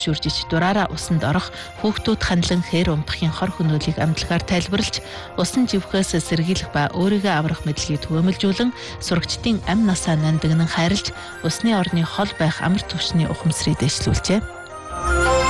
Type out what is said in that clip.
шүржиж дураараа усанд орох, хүүхдүүд хандлан хээр умдахын хор хөнөөлийг амтлагаар тайлбарлаж, усан живхээс сэргийлэх ба өөрийгөө аврах мэдлэгийг түгээмэлжүүлэн, сурагчдын амь насаа нандинан хайрлж, усны орны хол байх амар түвшний ухамсарыг дэвшлүүлжээ.